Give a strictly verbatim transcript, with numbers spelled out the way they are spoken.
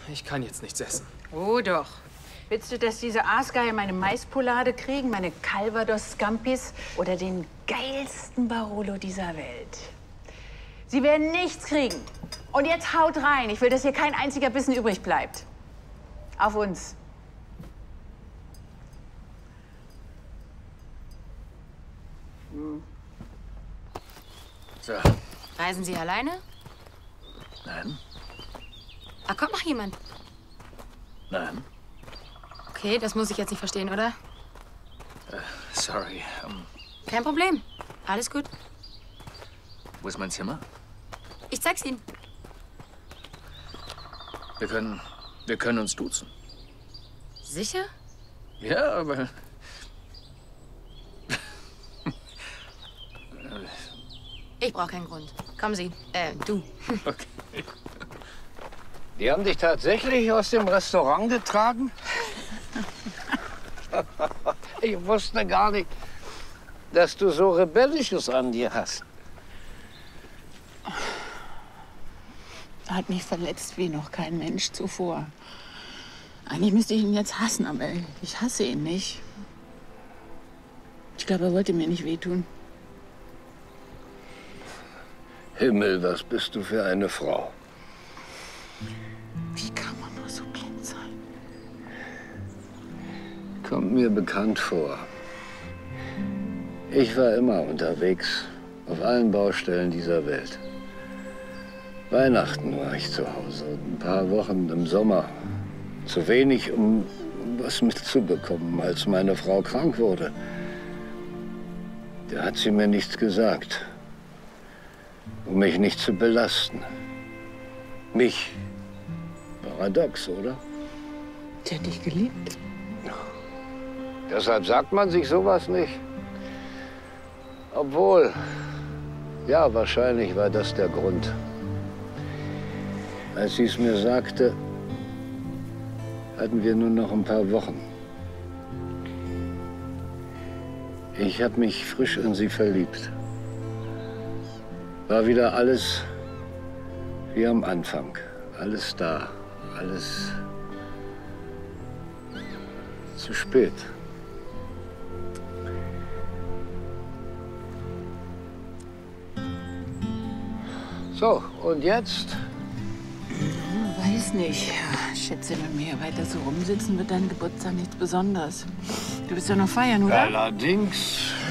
Ich kann jetzt nichts essen. Oh doch. Willst du, dass diese Aasgeier meine Maispolade kriegen, meine Calvados Scampis oder den geilsten Barolo dieser Welt? Sie werden nichts kriegen. Und jetzt haut rein. Ich will, dass hier kein einziger Bissen übrig bleibt. Auf uns. Hm. So. Reisen Sie alleine? Nein. Ach, kommt noch jemand? Nein. Okay, das muss ich jetzt nicht verstehen, oder? Äh, sorry. Um, Kein Problem. Alles gut. wo ist mein Zimmer? Ich zeig's Ihnen. Wir können, wir können uns duzen. Sicher? Ja, aber... Ich brauche keinen Grund. Kommen Sie. Äh, du. Okay. Die haben dich tatsächlich aus dem Restaurant getragen? Ich wusste gar nicht, dass du so Rebellisches an dir hast. Er hat mich verletzt wie noch kein Mensch zuvor. Eigentlich müsste ich ihn jetzt hassen, aber ich hasse ihn nicht. Ich glaube, er wollte mir nicht wehtun. Himmel, was bist du für eine Frau? Wie kann man nur so blind sein? Kommt mir bekannt vor. Ich war immer unterwegs, auf allen Baustellen dieser Welt. Weihnachten war ich zu Hause und ein paar Wochen im Sommer. Zu wenig, um was mitzubekommen, als meine Frau krank wurde. Da hat sie mir nichts gesagt, um mich nicht zu belasten. Mich. Paradox, oder? Sie hat dich geliebt. Deshalb sagt man sich sowas nicht. Obwohl, ja, wahrscheinlich war das der Grund. Als sie es mir sagte, hatten wir nur noch ein paar Wochen. Ich habe mich frisch in sie verliebt. War wieder alles wie am Anfang. Alles da, alles zu spät. So, und jetzt? Weiß nicht. Ich schätze, wenn wir hier weiter so rumsitzen, wird dein Geburtstag nichts Besonderes. Du willst ja noch feiern, oder? Allerdings.